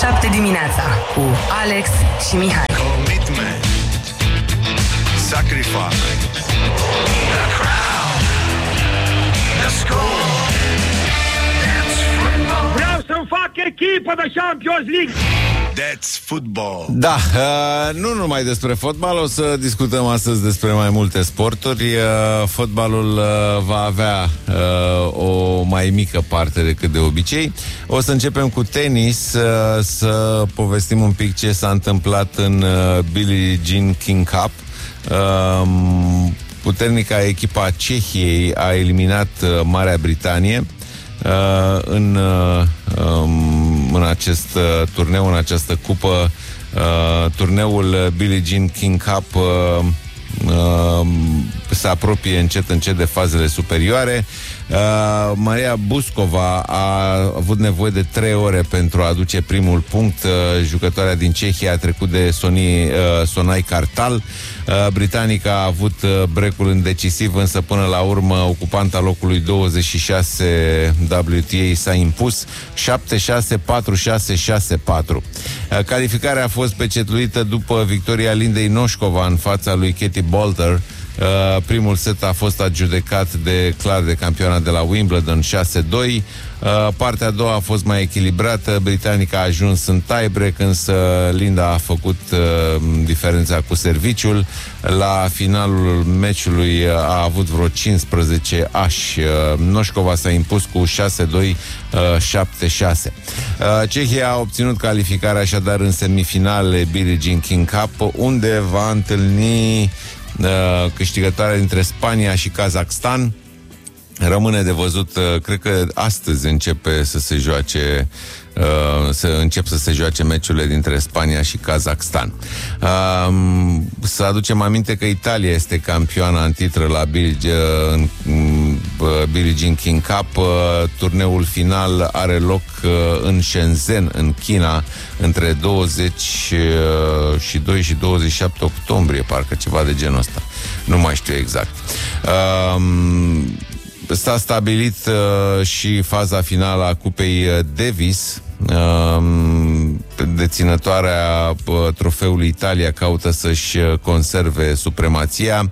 7 dimineața cu Alex și Mihai. Commitment, sacrifice, the crowd, the score. Vreau să-mi fac echipă de Champions League. That's football. Da, nu numai despre fotbal, o să discutăm astăzi despre mai multe sporturi. Fotbalul va avea o mai mică parte decât de obicei. O să începem cu tenis, să povestim un pic ce s-a întâmplat în Billie Jean King Cup. Puternica echipa Cehiei a eliminat Marea Britanie în acest turneu, în această cupă. Turneul Billie Jean King Cup se apropie încet de fazele superioare. Maria Buskova a avut nevoie de 3 ore pentru a aduce primul punct. Jucătoarea din Cehia a trecut de Sonai Kartal. Britanica a avut break-ul în decisiv, însă până la urmă ocupanta locului 26 WTA s-a impus 7-6, 4-6, 6-4. Calificarea a fost pecetluită după victoria Lindei Noșcova în fața lui Katie Boulter. Primul set a fost adjudecat clar de campioana de la Wimbledon 6-2. Partea a doua a fost mai echilibrată. Britanica a ajuns în tie-break, însă Linda a făcut diferența cu serviciul. La finalul meciului a avut vreo 15 ași. Noșcova s-a impus cu 6-2, 7-6. Cehia a obținut calificarea așadar în semifinale Billie Jean King Cup, unde va întâlni câștigătoarea dintre Spania și Kazakhstan. Rămâne de văzut, cred că astăzi încep să se joace meciurile dintre Spania și Kazakhstan. Să aducem aminte că Italia este campioana în titră la Billie Jean King Cup. Turneul final are loc în Shenzhen, în China, între 22 și 27 octombrie, parcă ceva de genul ăsta. Nu mai știu exact. S-a stabilit și faza finală a Cupei Davis. Deținătoarea trofeului Italia caută să-și conserve supremația.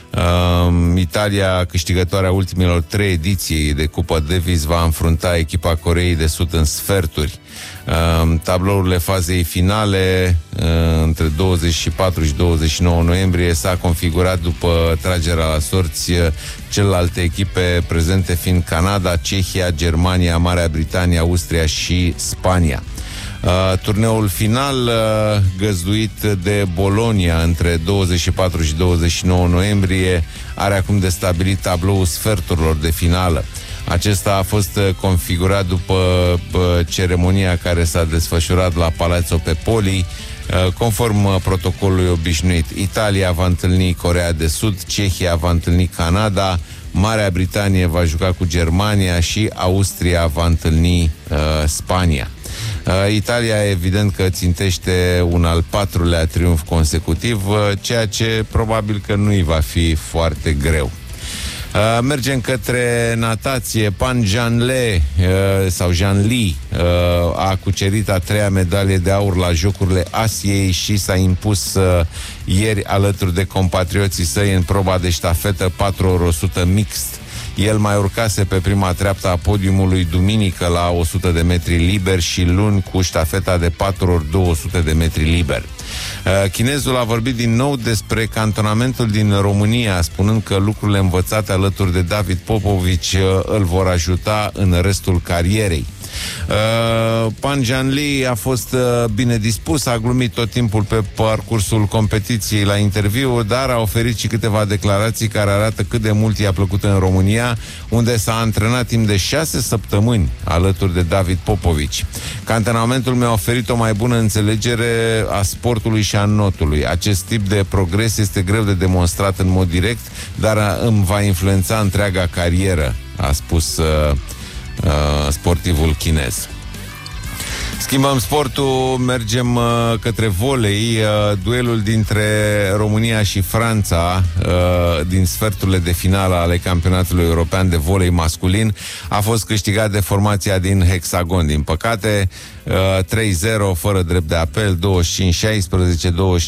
Italia, câștigătoarea ultimelor 3 ediții de Cupa Davis, va înfrunta echipa Coreei de Sud în sferturi. Tablourile fazei finale între 24 și 29 noiembrie s-a configurat după tragerea la sorți, celelalte echipe prezente fiind Canada, Cehia, Germania, Marea Britanie, Austria și Spania. Turneul final, găzduit de Bologna între 24 și 29 noiembrie, are acum de stabilit tabloul sferturilor de finală. Acesta a fost configurat după ceremonia care s-a desfășurat la Palazzo Pepoli. Conform protocolului obișnuit, Italia va întâlni Coreea de Sud, Cehia va întâlni Canada, Marea Britanie va juca cu Germania și Austria va întâlni Spania. Italia evident că țintește un al 4-lea triumf consecutiv, ceea ce probabil că nu-i va fi foarte greu. Mergem către natație. Pan Janle sau Janli a cucerit a 3-a medalie de aur la Jocurile Asiei și s-a impus ieri alături de compatrioții săi în proba de ștafetă 4x100 mixt. El mai urcase pe prima treaptă a podiumului duminică la 100 de metri liber și luni cu ștafeta de 4x200 de metri liber. Chinezul a vorbit din nou despre cantonamentul din România, spunând că lucrurile învățate alături de David Popovici îl vor ajuta în restul carierei. Pan Janli a fost bine dispus, a glumit tot timpul pe parcursul competiției la interviu, dar a oferit și câteva declarații care arată cât de mult i-a plăcut în România, unde s-a antrenat timp de 6 săptămâni alături de David Popovici. Cantonamentul mi-a oferit o mai bună înțelegere a sportului și a notului. Acest tip de progres este greu de demonstrat în mod direct, dar îmi va influența întreaga carieră, a spus sportivul chinez. Schimbăm sportul, mergem către volei. Duelul dintre România și Franța din sferturile de finală ale campionatului european de volei masculin a fost câștigat de formația din Hexagon. Din păcate, 3-0 fără drept de apel, 25-16,